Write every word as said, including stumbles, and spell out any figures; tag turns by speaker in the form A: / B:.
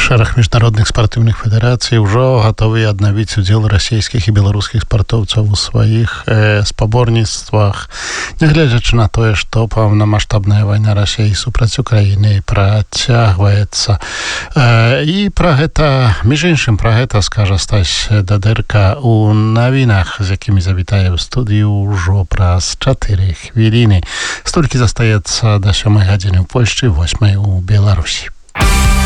A: Шэраг міжнародных спартыўных федэрацый ўжо гатовыя аднавіць удзел расійскіх і беларускіх спартоўцаў у сваіх э, спаборніцтвах, нягледзячы на тое, што паўнамаштабная вайна Расіі супраць Украіны працягваецца. Э, і пра гэта, між іншым, пра гэта скажа Стась Дадырка у навінах, з якімі завітае ў студыю ўжо праз чатыры хвіліны. Столькі застаецца да сёмай гадзіны ў Польшчы, восьмай у Беларусі.